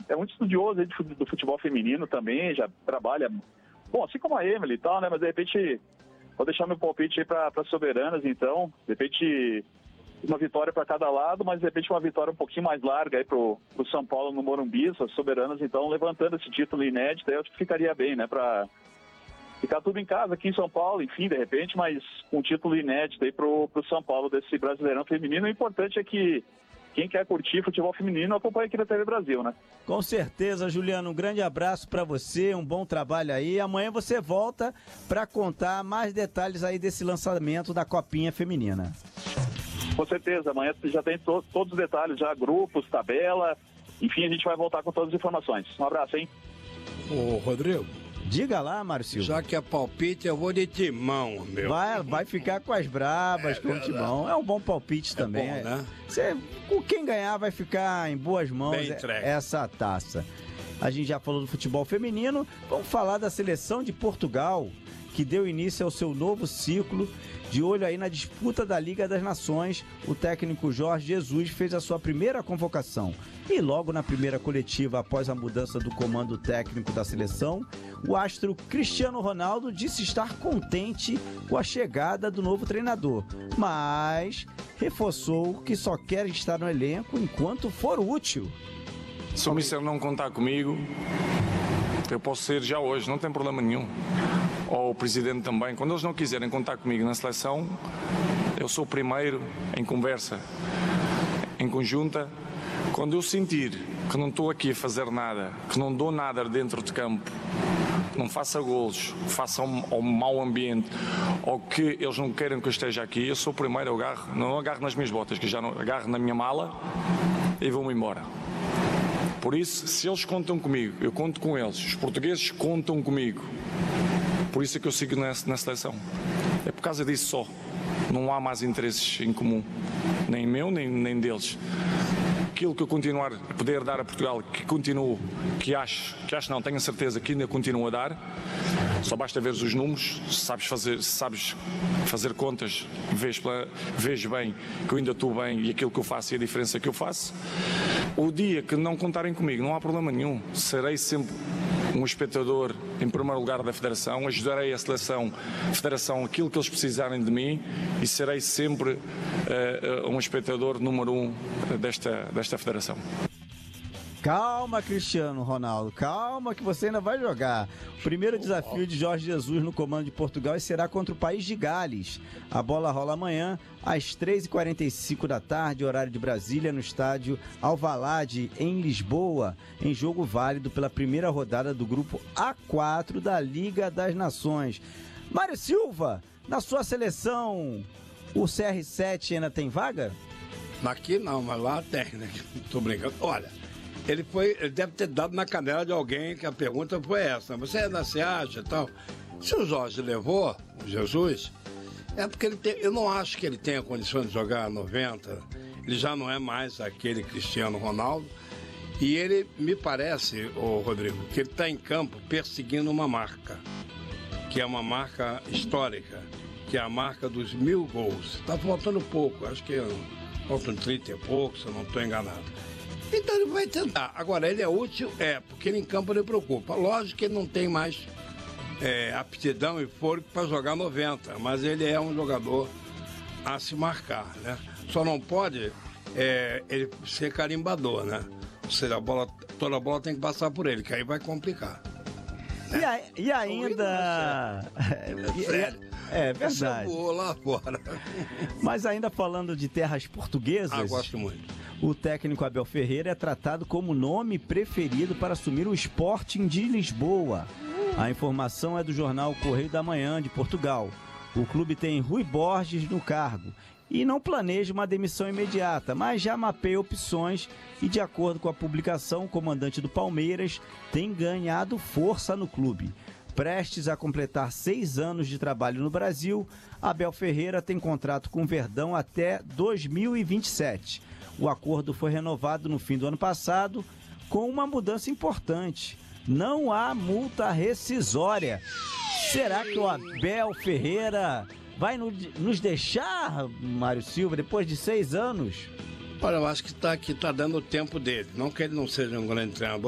é muito estudioso aí do futebol feminino também, já trabalha, bom, assim como a Emily e tal, né? Mas de repente, vou deixar meu palpite aí para Soberanas, então, de repente, uma vitória para cada lado, mas de repente uma vitória um pouquinho mais larga aí pro São Paulo no Morumbi, as Soberanas, então, levantando esse título inédito, aí eu acho que ficaria bem, né? Para ficar tudo em casa aqui em São Paulo, enfim, de repente, mas com um título inédito aí pro São Paulo desse Brasileirão Feminino. O importante é que quem quer curtir futebol feminino acompanha aqui na TV Brasil, né? Com certeza, Juliano. Um grande abraço para você, um bom trabalho aí. Amanhã você volta para contar mais detalhes aí desse lançamento da Copinha Feminina. Com certeza, amanhã já tem todos os detalhes, já grupos, tabela, enfim, a gente vai voltar com todas as informações. Um abraço, hein? Ô, Rodrigo. Diga lá, Mário Silva. Já que é palpite, eu vou de Timão, meu. Vai ficar com as brabas, com o Timão. É um bom palpite também. Bom, né? Com quem ganhar vai ficar em boas mãos essa taça. A gente já falou do futebol feminino, vamos falar da seleção de Portugal, que deu início ao seu novo ciclo. De olho aí na disputa da Liga das Nações, o técnico Jorge Jesus fez a sua primeira convocação. E logo na primeira coletiva, após a mudança do comando técnico da seleção, o astro Cristiano Ronaldo disse estar contente com a chegada do novo treinador, mas reforçou que só quer estar no elenco enquanto for útil. Se o Mister não contar comigo, eu posso sair já hoje, não tem problema nenhum. Ou o Presidente também. Quando eles não quiserem contar comigo na seleção, eu sou o primeiro em conversa, em conjunta. Quando eu sentir que não estou aqui a fazer nada, que não dou nada dentro de campo, não faça golos, faça um mau ambiente, ou que eles não queiram que eu esteja aqui, eu sou o primeiro, não agarro nas minhas botas, que já não agarro na minha mala e vou-me embora. Por isso, se eles contam comigo, eu conto com eles, os portugueses contam comigo. Por isso é que eu sigo na seleção. É por causa disso só. Não há mais interesses em comum. Nem meu, nem deles. Aquilo que eu continuar a poder dar a Portugal, que continuo, que acho não, tenho a certeza que ainda continuo a dar, só basta ver os números, se sabes fazer contas, vês bem que eu ainda estou bem e aquilo que eu faço e a diferença que eu faço. O dia que não contarem comigo, não há problema nenhum. Serei sempre um espectador, em primeiro lugar, da Federação, ajudarei a Federação, aquilo que eles precisarem de mim e serei sempre um espectador número 1 desta Federação. Calma, Cristiano Ronaldo, calma que você ainda vai jogar. O primeiro desafio de Jorge Jesus no comando de Portugal será contra o país de Gales. A bola rola amanhã às 3h45 da tarde, horário de Brasília, no estádio Alvalade, em Lisboa, em jogo válido pela primeira rodada do grupo A4 da Liga das Nações. Mário Silva, na sua seleção, o CR7 ainda tem vaga? Aqui não, mas lá tem, né? Tô brincando. Olha, ele deve ter dado na canela de alguém, que a pergunta foi essa. Você ainda se acha e tal? Se o Jorge levou, o Jesus, é porque eu não acho que ele tenha condições de jogar 90. Ele já não é mais aquele Cristiano Ronaldo. E ele, me parece, Rodrigo, que ele está em campo perseguindo uma marca, que é uma marca histórica, que é a marca dos 1000 gols. Está faltando pouco, acho que faltam 30 e pouco, se eu não estou enganado. Então ele vai tentar. Agora, ele é útil? Porque ele em campo ele preocupa. Lógico que ele não tem mais aptidão e fôlego para jogar 90, mas ele é um jogador a se marcar, né? Só não pode ele ser carimbador, né? Ou seja, toda a bola tem que passar por ele, que aí vai complicar. Né? E ainda... É verdade. Voou lá fora. Mas ainda falando de terras portuguesas... gosto muito. O técnico Abel Ferreira é tratado como nome preferido para assumir o Sporting de Lisboa. A informação é do jornal Correio da Manhã, de Portugal. O clube tem Rui Borges no cargo e não planeja uma demissão imediata, mas já mapeia opções e, de acordo com a publicação, o comandante do Palmeiras tem ganhado força no clube. Prestes a completar 6 anos de trabalho no Brasil, Abel Ferreira tem contrato com o Verdão até 2027. O acordo foi renovado no fim do ano passado com uma mudança importante. Não há multa rescisória. Será que o Abel Ferreira vai nos deixar, Mário Silva, depois de 6 anos? Olha, eu acho que tá dando o tempo dele. Não que ele não seja um grande treinador.